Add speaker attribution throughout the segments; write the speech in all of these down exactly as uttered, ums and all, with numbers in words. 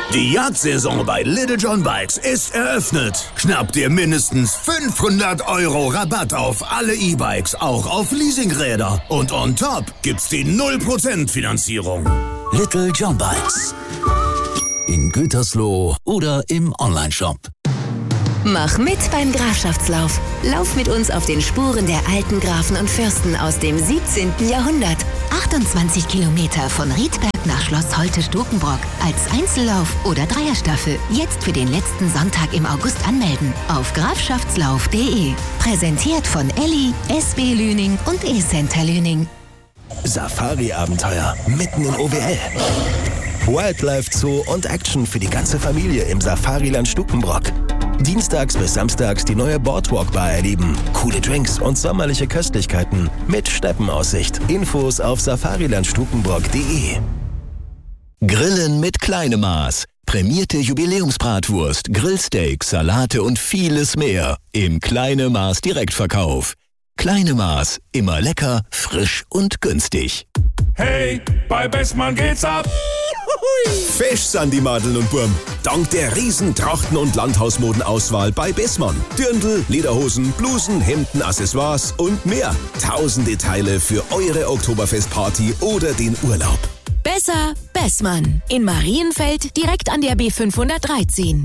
Speaker 1: Die Jagdsaison bei Little John Bikes ist eröffnet. Schnapp dir mindestens fünfhundert Euro Rabatt auf alle E-Bikes, auch auf Leasingräder. Und on top gibt's die null Prozent Finanzierung. Little John Bikes. In Gütersloh oder im Onlineshop.
Speaker 2: Mach mit beim Grafschaftslauf. Lauf mit uns auf den Spuren der alten Grafen und Fürsten aus dem siebzehnten Jahrhundert. achtundzwanzig Kilometer von Riedberg nach Schloss Holte-Stukenbrock. Als Einzellauf oder Dreierstaffel. Jetzt für den letzten Sonntag im August anmelden. Auf grafschaftslauf punkt de. Präsentiert von Elli, S B Lüning und E-Center Lüning.
Speaker 3: Safari-Abenteuer mitten in O W L. Wildlife Zoo und Action für die ganze Familie im Safariland Stukenbrock. Dienstags bis samstags die neue Boardwalk-Bar erleben. Coole Drinks und sommerliche Köstlichkeiten mit Steppenaussicht. Infos auf safariland stukenbrock punkt de. Grillen mit kleinem Maß. Prämierte Jubiläumsbratwurst, Grillsteak, Salate und vieles mehr im Kleine Maß Direktverkauf. Kleine Maß, immer lecker, frisch und günstig.
Speaker 4: Hey, bei Bestmann geht's ab!
Speaker 5: Fesch sind die Madeln und Burm. Dank der riesen Trachten- und Landhausmodenauswahl bei Bessmann. Dirndl, Lederhosen, Blusen, Hemden, Accessoires und mehr. Tausende Teile für eure Oktoberfestparty oder den Urlaub.
Speaker 6: Besser Bessmann. In Marienfeld direkt an der B fünfhundertdreizehn.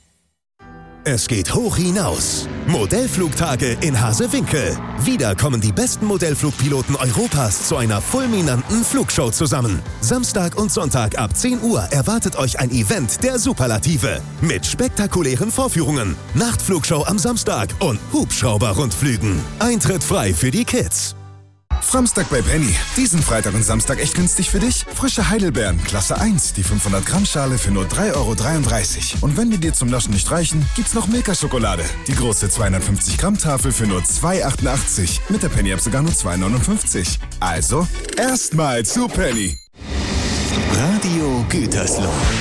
Speaker 7: Es geht hoch hinaus. Modellflugtage in Hasewinkel. Wieder kommen die besten Modellflugpiloten Europas zu einer fulminanten Flugshow zusammen. Samstag und Sonntag ab zehn Uhr erwartet euch ein Event der Superlative. Mit spektakulären Vorführungen, Nachtflugshow am Samstag und Hubschrauber-Rundflügen. Eintritt frei für die Kids.
Speaker 8: Framstag bei Penny. Diesen Freitag und Samstag echt günstig für dich? Frische Heidelbeeren, Klasse eins, die fünfhundert Gramm Schale für nur drei Euro dreiunddreißig. Und wenn die dir zum Naschen nicht reichen, gibt's noch Milka-Schokolade. Die große zweihundertfünfzig Gramm Tafel für nur zwei Euro achtundachtzig. Mit der Penny-App sogar nur zwei Euro neunundfünfzig. Also, erstmal zu Penny.
Speaker 3: Radio Gütersloh.